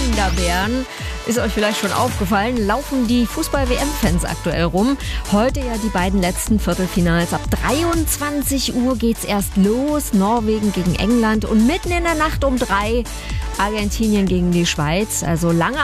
Panda-Bären. Ist euch vielleicht schon aufgefallen, laufen die Fußball-WM-Fans aktuell rum. Heute ja die beiden letzten Viertelfinals. Ab 23 Uhr geht's erst los. Norwegen gegen England und mitten in der Nacht um 3 Argentinien gegen die Schweiz. Also lange